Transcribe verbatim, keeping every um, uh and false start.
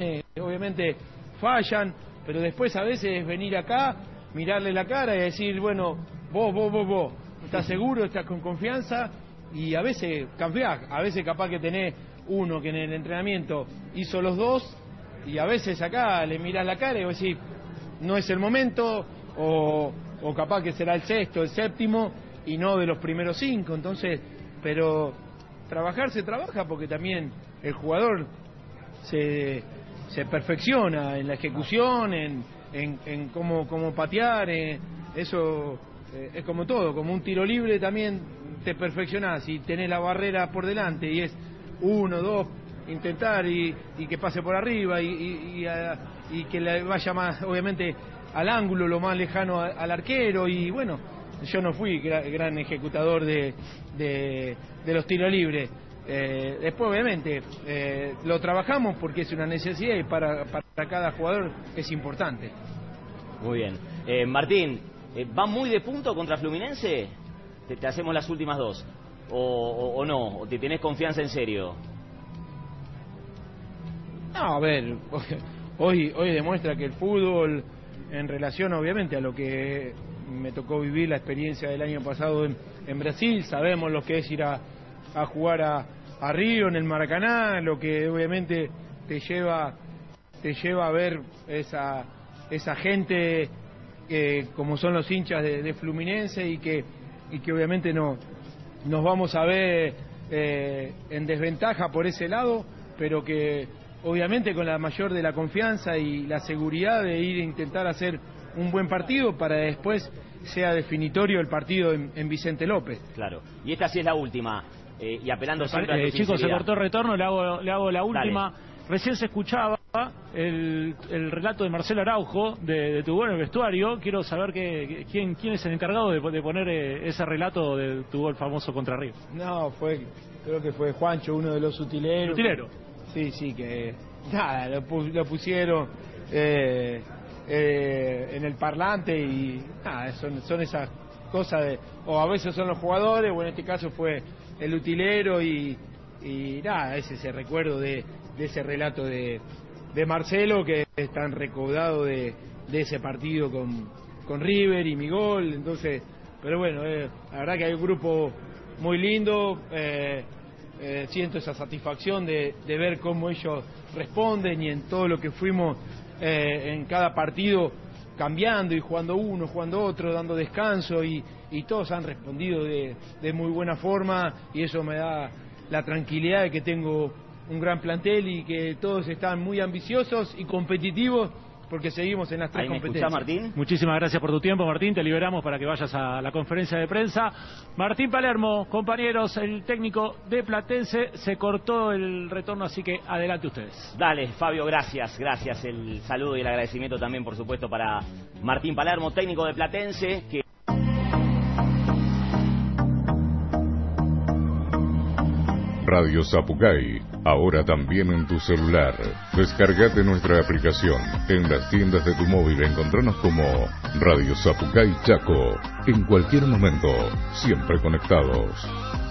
obviamente fallan, pero después a veces es venir acá, mirarle la cara y decir, bueno, vos, vos, vos, vos, ¿estás seguro? ¿Estás con confianza? Y a veces cambiás, a veces capaz que tenés uno que en el entrenamiento hizo los dos, y a veces acá le mirás la cara y vos decís, no es el momento, o, o capaz que será el sexto, el séptimo, y no de los primeros cinco. Entonces, pero trabajar se trabaja porque también el jugador se, se perfecciona en la ejecución, en, en, en cómo, cómo patear, eh, eso eh, es como todo, como un tiro libre también te perfeccionás y tenés la barrera por delante y es uno, dos, intentar y, y que pase por arriba y, y, y, a, y que le vaya más, obviamente, al ángulo, lo más lejano a, al arquero. Y bueno, yo no fui gra, gran ejecutador de, de, de los tiros libres. Eh, después, obviamente, eh, lo trabajamos porque es una necesidad y para, para cada jugador es importante. Muy bien. Eh, Martín, eh, ¿va muy de punto contra Fluminense? Te, te hacemos las últimas dos. O, o, o no, o te tenés confianza en serio. No, a ver, hoy, hoy demuestra que el fútbol, en relación obviamente a lo que me tocó vivir la experiencia del año pasado en, en Brasil, sabemos lo que es ir a, a jugar a, a Río en el Maracaná, lo que obviamente te lleva te lleva a ver esa esa gente eh, como son los hinchas de, de Fluminense y que y que obviamente no nos vamos a ver eh, en desventaja por ese lado, pero que obviamente con la mayor de la confianza y la seguridad de ir a intentar hacer un buen partido para después sea definitorio el partido en, en Vicente López. Claro, y esta sí es la última, eh, y apelando siempre eh, a tu chicos, se sinceridad. cortó el retorno, le hago, le hago la última. Dale. Recién se escuchaba el, el relato de Marcelo Araujo de, de tu gol en el vestuario. Quiero saber que, quién, quién es el encargado de, de poner eh, ese relato de tu gol famoso contra Río. No, fue, creo que fue Juancho, uno de los utileros. ¿Utilero? Sí, sí, que nada, lo, pu lo pusieron eh, eh, en el parlante y nada, son, son esas cosas de, o a veces son los jugadores, o en este caso fue el utilero y, y nada, ese ese recuerdo de, de ese relato de, de Marcelo que es tan recaudado de, de ese partido con, con River y mi gol. Entonces, pero bueno, eh, la verdad que hay un grupo muy lindo. eh, Eh, siento esa satisfacción de, de ver cómo ellos responden y en todo lo que fuimos eh, en cada partido cambiando y jugando uno, jugando otro, dando descanso y, y todos han respondido de, de muy buena forma y eso me da la tranquilidad de que tengo un gran plantel y que todos están muy ambiciosos y competitivos porque seguimos en las tres ¿Ahí me competencias. escuchás, Martín? Muchísimas gracias por tu tiempo, Martín. Te liberamos para que vayas a la conferencia de prensa. Martín Palermo, compañeros, el técnico de Platense, se cortó el retorno, así que adelante ustedes. Dale, Fabio, gracias, gracias. El saludo y el agradecimiento también, por supuesto, para Martín Palermo, técnico de Platense, que... Radio Zapucay, ahora también en tu celular. Descargate nuestra aplicación. En las tiendas de tu móvil encontranos como Radio Zapucay Chaco. En cualquier momento, siempre conectados.